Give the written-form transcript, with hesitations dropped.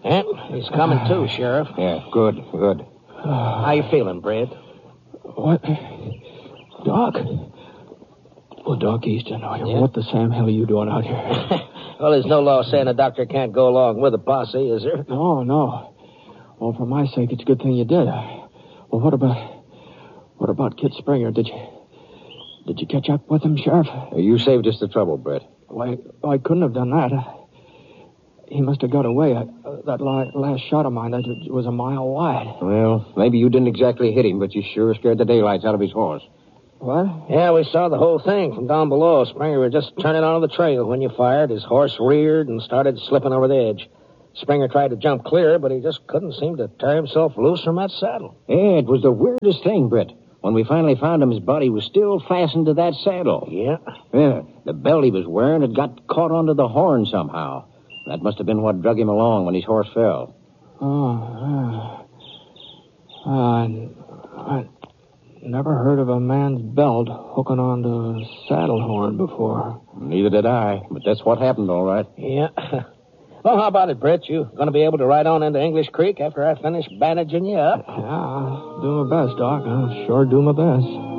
Yeah, he's coming too, Sheriff. Yeah, good. How you feeling, Brad? What? Doc? Well, Doc Easton, what the Sam hell are you doing out here? Well, there's no law saying a doctor can't go along with a posse, is there? No. Well, for my sake, it's a good thing you did. Well, what about Kid Springer? Did you catch up with him, Sheriff? You saved us the trouble, Brett. Well, I couldn't have done that. He must have got away. That last shot of mine, that was a mile wide. Well, maybe you didn't exactly hit him, but you sure scared the daylights out of his horse. What? Yeah, we saw the whole thing from down below. Springer was just turning onto the trail when you fired. His horse reared and started slipping over the edge. Springer tried to jump clear, but he just couldn't seem to tear himself loose from that saddle. Yeah, it was the weirdest thing, Brett. When we finally found him, his body was still fastened to that saddle. Yeah? Yeah, the belt he was wearing had got caught onto the horn somehow. That must have been what drug him along when his horse fell. I never heard of a man's belt hooking onto a saddle horn before. Neither did I, but that's what happened, all right. Yeah. Well, how about it, Brett? You going to be able to ride on into English Creek after I finish bandaging you up? Yeah, I'll do my best, Doc. I'll sure do my best.